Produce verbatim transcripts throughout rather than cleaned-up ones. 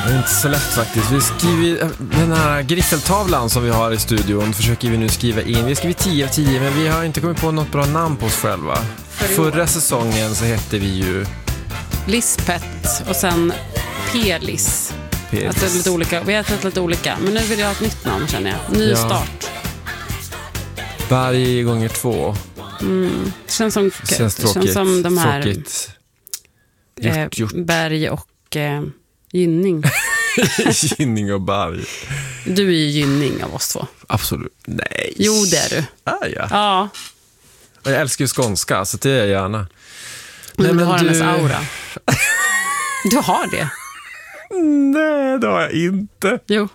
Det är inte så lätt faktiskt. Vi skriver den här griffeltavlan som vi har i studion försöker vi nu skriva in. Vi skriver tio av tio men vi har inte kommit på något bra namn på oss själva. För Förra säsongen så hette vi ju Lispet och sen Pelis. Alltså lite olika. Vi har tagit lite olika. Men nu vill jag ha ett nytt namn känner jag. Ny ja. start. Berg gånger två. Mm. Det känns som, känns det känns som de här gjort, eh, gjort. Berg och eh, Gynning. Gynning och Berg. Du är ju Gynning av oss två. Absolut. Nej. Jo, det är du. Ah, ja. Ja. Jag älskar ju skånska så det är jag gärna. Men, Nej, du men har du... hennes aura. Du har det. Nej, det har jag inte. Jo.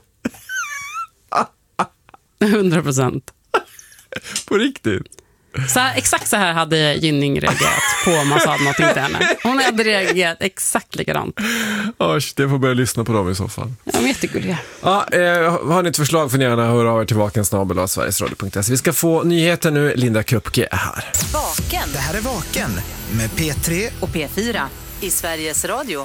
hundra procent. På riktigt. Så här, exakt så här hade Gynning reagerat på om man sa någonting till henne. Hon hade reagerat exakt likadant. Oh, shit, jag får börja lyssna på dem i så fall. Ja, de är jättegulliga. Ja, eh, har ni ett förslag får ni gärna höra av er till vaken snabel-a sverigesradio punkt se. Vi ska få nyheter nu. Linda Krupke är här. Vaken. Det här är Vaken med P tre och P fyra i Sveriges Radio.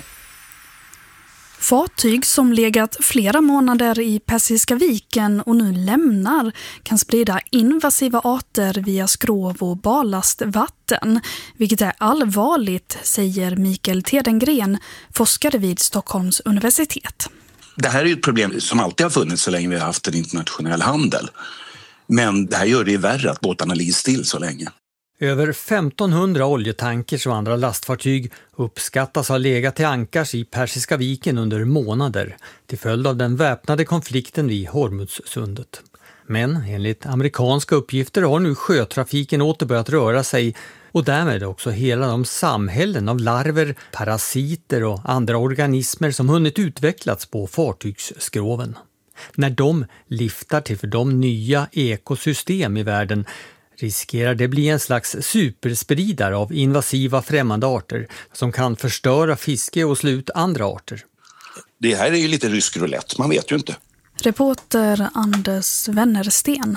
Fartyg som legat flera månader i Persiska viken och nu lämnar kan sprida invasiva arter via skrov och barlastvatten, vilket är allvarligt, säger Mikael Tedengren, forskare vid Stockholms universitet. Det här är ju ett problem som alltid har funnits så länge vi har haft en internationell handel. Men det här gör det värre att båtarna ligger still så länge. Över femtonhundra oljetankers och andra lastfartyg uppskattas ha legat till ankars i Persiska viken under månader till följd av den väpnade konflikten vid Hormuzsundet. Men enligt amerikanska uppgifter har nu sjötrafiken åter börjat röra sig och därmed också hela de samhällen av larver, parasiter och andra organismer som hunnit utvecklats på fartygsskroven. När de liftar till för de nya ekosystem i världen riskerar det bli en slags superspridare av invasiva främmande arter som kan förstöra fiske och slå ut andra arter. Det här är ju lite rysk roulette, man vet ju inte. Reporter Anders Wennersten.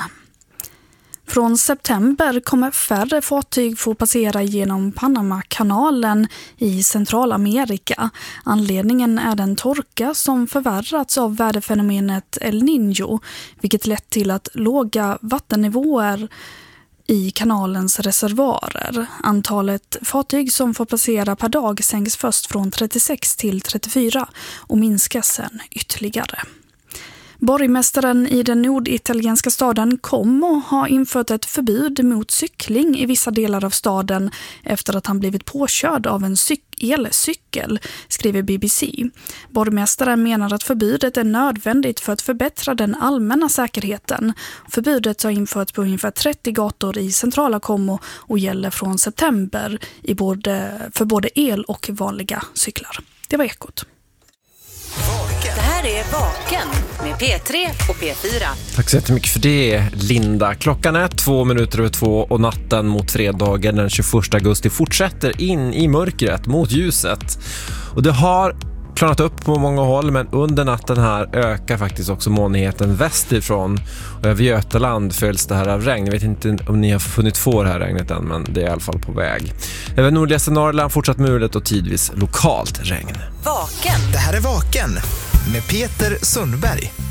Från september kommer färre fartyg få passera genom Panamakanalen i Centralamerika. Anledningen är den torka som förvärrats av väderfenomenet El Niño, vilket lett till att låga vattennivåer i kanalens reservoarer. Antalet fartyg som får passera per dag sänks först från trettiosex till trettiofyra och minskas sen ytterligare. Borgmästaren i den norditalienska staden Como har infört ett förbud mot cykling i vissa delar av staden efter att han blivit påkörd av en cyk- elcykel, skriver B B C. Borgmästaren menar att förbudet är nödvändigt för att förbättra den allmänna säkerheten. Förbudet har införts på ungefär trettio gator i centrala Como och gäller från september i både, för både el- och vanliga cyklar. Det var Ekot. Det här är Vaken med P tre och P fyra. Tack så jättemycket för det, Linda. Klockan är två minuter över två och natten mot fredagen den tjugoförsta augusti fortsätter in i mörkret mot ljuset. Och det har klarnat upp på många håll, men under natten här ökar faktiskt också molnigheten västerifrån. Och över Götaland följs det här av regn. Jag vet inte om ni har funnit få det här regnet än, men det är i alla fall på väg. Över nordligaste Norrland fortsatt mulet och tidvis lokalt regn. Vaken. Det här är Vaken med Peter Sundberg.